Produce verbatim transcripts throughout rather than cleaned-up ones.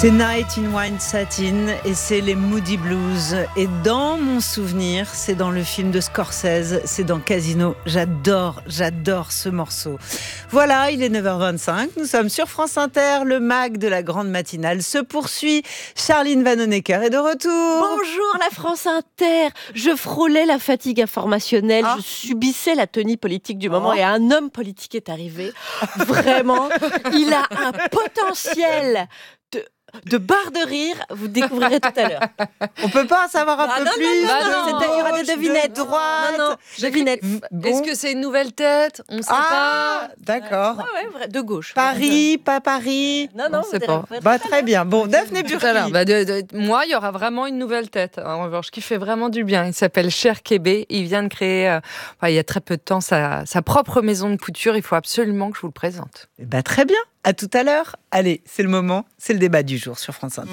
C'est Night in White Satin et c'est les Moody Blues. Et dans mon souvenir, c'est dans le film de Scorsese, c'est dans Casino. J'adore, j'adore ce morceau. Voilà, il est neuf heures vingt-cinq, nous sommes sur France Inter, le mag de la grande matinale se poursuit. Charline Vanhoenacker est de retour. Bonjour la France Inter. Je frôlais la fatigue informationnelle, ah. je subissais la tonie politique du moment oh. et un homme politique est arrivé. Vraiment, il a un potentiel de... de barre de rire, vous découvrirez tout à l'heure. On peut pas en savoir un ah peu non, plus. Non, non, non, non, non, il y aura des devinettes. De droite. Non, non, devinettes. Bon. Est-ce que c'est une nouvelle tête? On sait ah, pas. D'accord. Ouais, ouais, de gauche. Paris, pas Paris. Non, non, on sait pas. Bah, très bien. Bon, Daphné Burki. Bah, de, de, moi, il y aura vraiment une nouvelle tête. En revanche, qui fait vraiment du bien. Il s'appelle Cher Kébé. Il vient de créer, euh, enfin, il y a très peu de temps, sa, sa propre maison de couture. Il faut absolument que je vous le présente. Bah, très bien. À tout à l'heure. Allez, c'est le moment. C'est le débat du jour sur France Inter.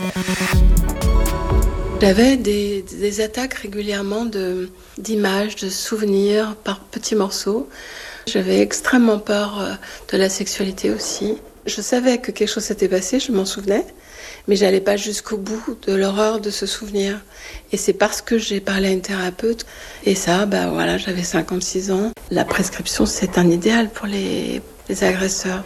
J'avais des, des attaques régulièrement de, d'images, de souvenirs par petits morceaux. J'avais extrêmement peur de la sexualité aussi. Je savais que quelque chose s'était passé, je m'en souvenais, mais j'allais pas jusqu'au bout de l'horreur de ce souvenir. Et c'est parce que j'ai parlé à une thérapeute. Et ça, bah voilà, j'avais cinquante-six ans. La prescription, c'est un idéal pour les, les agresseurs.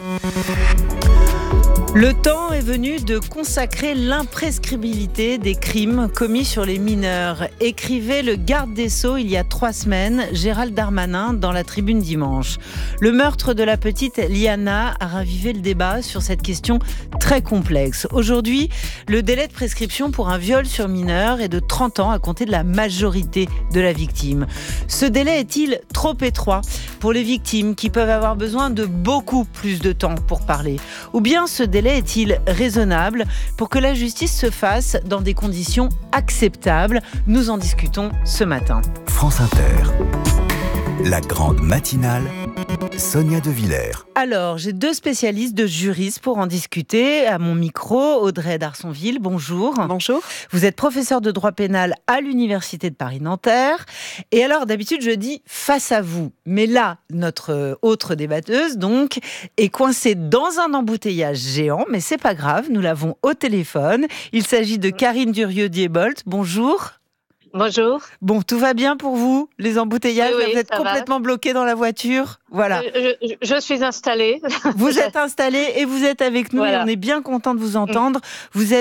Le temps est venu de consacrer l'imprescriptibilité des crimes commis sur les mineurs. Écrivait le garde des Sceaux il y a trois semaines, Gérald Darmanin, dans la Tribune dimanche. Le meurtre de la petite Liana a ravivé le débat sur cette question très complexe. Aujourd'hui, le délai de prescription pour un viol sur mineur est de trente ans à compter de la majorité de la victime. Ce délai est-il trop étroit pour les victimes qui peuvent avoir besoin de beaucoup plus de temps pour parler? Ou bien ce délai est-il raisonnable pour que la justice se fasse dans des conditions acceptables? Nous en discutons ce matin. France Inter, la grande matinale, Sonia De Villers. Alors, j'ai deux spécialistes de juristes pour en discuter. À mon micro, Audrey d'Arsonville, bonjour. Bonjour. Vous êtes professeur de droit pénal à l'Université de Paris-Nanterre. Et alors, d'habitude, je dis face à vous. Mais là, notre autre débatteuse, donc, est coincée dans un embouteillage géant. Mais c'est pas grave, nous l'avons au téléphone. Il s'agit de Karine Durieux-Diebolt. Bonjour. Bonjour. Bon, tout va bien pour vous? Les embouteillages, oui, oui, vous êtes complètement va. bloqués dans la voiture? Voilà. Je, je, je suis installée. Vous êtes installée et vous êtes avec nous voilà. Et on est bien content de vous entendre. Vous êtes